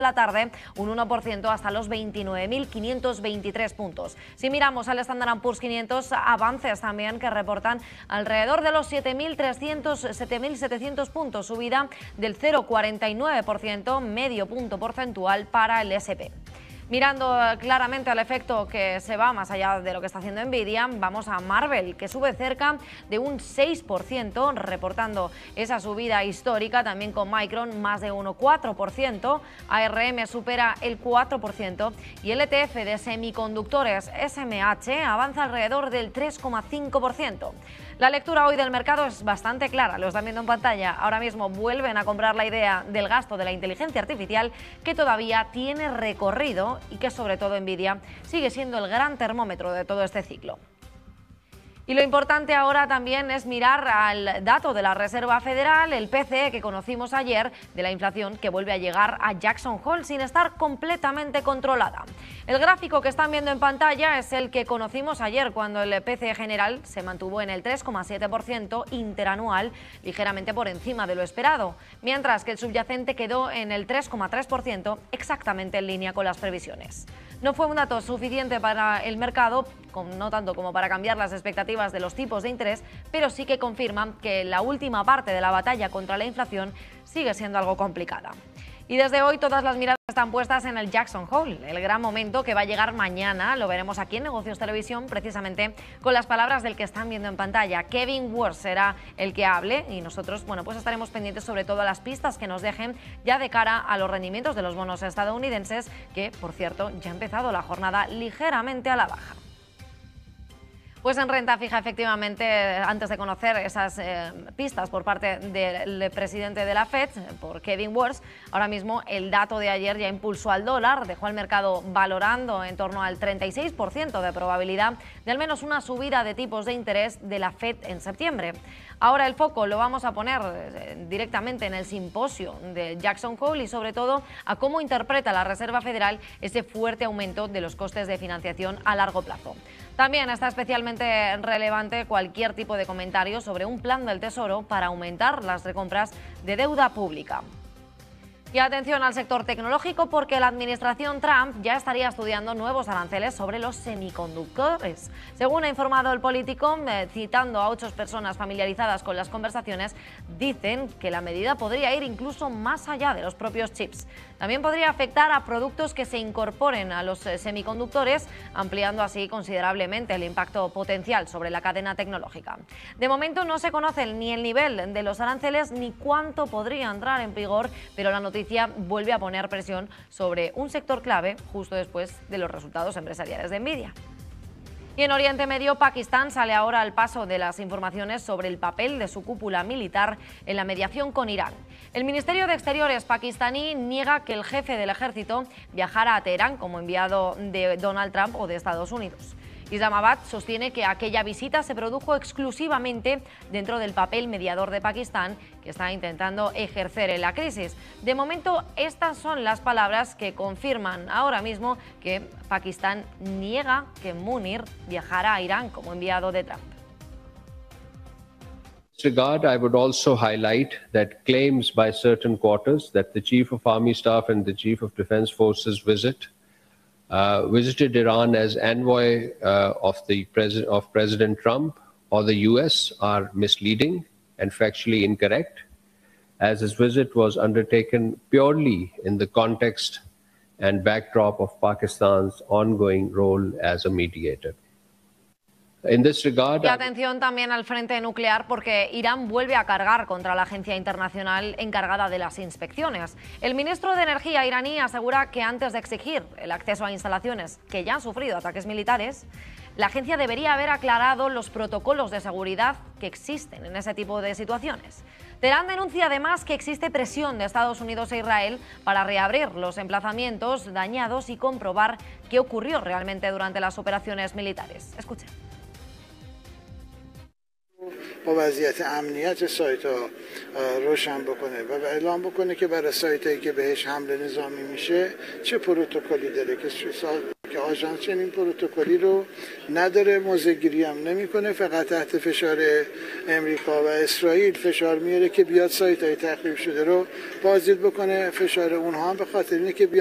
la tarde un 1% hasta los 29.523 puntos. Si miramos al Standard & Poor's 500, avances también que reportan alrededor de los 7.700 puntos, subida del 0,49%, medio punto porcentual para el S&P. Mirando claramente al efecto que se va más allá de lo que está haciendo Nvidia, vamos a Marvell, que sube cerca de un 6%, reportando esa subida histórica, también con Micron más de 1,4%, ARM supera el 4% y el ETF de semiconductores SMH avanza alrededor del 3,5%. La lectura hoy del mercado es bastante clara, lo están viendo en pantalla. Ahora mismo vuelven a comprar la idea del gasto de la inteligencia artificial, que todavía tiene recorrido y que sobre todo Nvidia sigue siendo el gran termómetro de todo este ciclo. Y lo importante ahora también es mirar al dato de la Reserva Federal, el PCE que conocimos ayer, de la inflación que vuelve a llegar a Jackson Hole sin estar completamente controlada. El gráfico que están viendo en pantalla es el que conocimos ayer, cuando el PCE general se mantuvo en el 3,7% interanual, ligeramente por encima de lo esperado, mientras que el subyacente quedó en el 3,3%, exactamente en línea con las previsiones. No fue un dato suficiente para el mercado, no tanto como para cambiar las expectativas de los tipos de interés, pero sí que confirman que la última parte de la batalla contra la inflación sigue siendo algo complicada. Y desde hoy todas las miradas están puestas en el Jackson Hole, el gran momento que va a llegar mañana. Lo veremos aquí en Negocios Televisión, precisamente con las palabras del que están viendo en pantalla. Kevin Warsh será el que hable y nosotros, pues estaremos pendientes sobre todo a las pistas que nos dejen ya de cara a los rendimientos de los bonos estadounidenses, que, por cierto, ya ha empezado la jornada ligeramente a la baja. Pues en renta fija, efectivamente, antes de conocer esas pistas por parte del presidente de la Fed, por Kevin Warsh, ahora mismo el dato de ayer ya impulsó al dólar, dejó al mercado valorando en torno al 36% de probabilidad de al menos una subida de tipos de interés de la Fed en septiembre. Ahora el foco lo vamos a poner directamente en el simposio de Jackson Hole y sobre todo a cómo interpreta la Reserva Federal ese fuerte aumento de los costes de financiación a largo plazo. También está especialmente relevante cualquier tipo de comentario sobre un plan del Tesoro para aumentar las recompras de deuda pública. Y atención al sector tecnológico, porque la administración Trump ya estaría estudiando nuevos aranceles sobre los semiconductores. Según ha informado el Político, citando a 8 personas familiarizadas con las conversaciones, dicen que la medida podría ir incluso más allá de los propios chips. También podría afectar a productos que se incorporen a los semiconductores, ampliando así considerablemente el impacto potencial sobre la cadena tecnológica. De momento no se conoce ni el nivel de los aranceles ni cuánto podría entrar en vigor, pero la noticia vuelve a poner presión sobre un sector clave justo después de los resultados empresariales de Nvidia. Y en Oriente Medio, Pakistán sale ahora al paso de las informaciones sobre el papel de su cúpula militar en la mediación con Irán. El Ministerio de Exteriores pakistaní niega que el jefe del ejército viajara a Teherán como enviado de Donald Trump o de Estados Unidos. Islamabad sostiene que aquella visita se produjo exclusivamente dentro del papel mediador de Pakistán, que está intentando ejercer en la crisis. De momento, estas son las palabras que confirman ahora mismo que Pakistán niega que Munir viajara a Irán como enviado de Trump. In this regard, I would also highlight that claims by certain quarters that the Chief of Army Staff and the Chief of Defense Forces visited Iran as envoy of President Trump or the US are misleading and factually incorrect, as his visit was undertaken purely in the context and backdrop of Pakistan's ongoing role as a mediator. In this regard, y atención también al frente nuclear, porque Irán vuelve a cargar contra la agencia internacional encargada de las inspecciones. El ministro de Energía iraní asegura que antes de exigir el acceso a instalaciones que ya han sufrido ataques militares, la agencia debería haber aclarado los protocolos de seguridad que existen en ese tipo de situaciones. Teherán denuncia además que existe presión de Estados Unidos e Israel para reabrir los emplazamientos dañados y comprobar qué ocurrió realmente durante las operaciones militares. Escuchen. با وضعیت امنیت سایت‌ها روشن بکنه و اعلام بکنه که برای سایتایی که بهش حمله نظامی میشه چه پروتکلی داره که که آژانس چنین پروتکلی رو نداره، موضع‌گیری هم نمیکنه، فقط تحت فشار امریکا و اسرائیل فشار میاره که بیاد سایت‌های تخریب شده رو بازدید بکنه. فشار اونها هم به خاطر اینه که